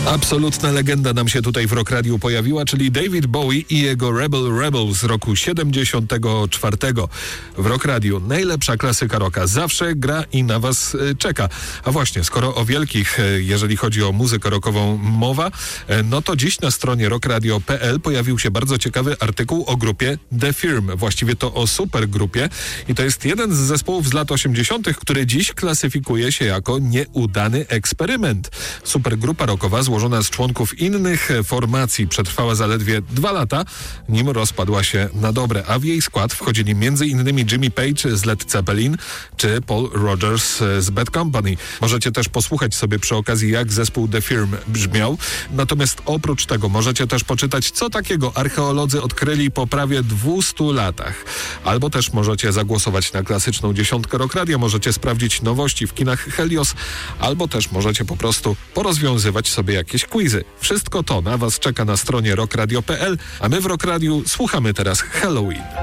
Absolutna legenda nam się tutaj w Rock Radiu pojawiła, czyli David Bowie i jego Rebel z roku 74. W Rock Radiu najlepsza klasyka rocka zawsze gra i na was czeka. A właśnie, skoro o wielkich, jeżeli chodzi o muzykę rockową mowa, no to dziś na stronie rockradio.pl pojawił się bardzo ciekawy artykuł o grupie The Firm. Właściwie to o supergrupie i to jest jeden z zespołów z lat 80., który dziś klasyfikuje się jako nieudany eksperyment. Supergrupa rockowa złożona z członków innych formacji przetrwała zaledwie 2 lata, nim rozpadła się na dobre, a w jej skład wchodzili m.in. Jimmy Page z Led Zeppelin czy Paul Rodgers z Bad Company. Możecie też posłuchać sobie przy okazji, jak zespół The Firm brzmiał. Natomiast oprócz tego możecie też poczytać, co takiego archeolodzy odkryli po prawie 200 latach. Albo też możecie zagłosować na klasyczną dziesiątkę Rock Radia, możecie sprawdzić nowości w kinach Helios, albo też możecie po prostu porozwiązywać sobie jakieś quizy. Wszystko to na was czeka na stronie rockradio.pl, a my w Rock Radiu słuchamy teraz Halloween.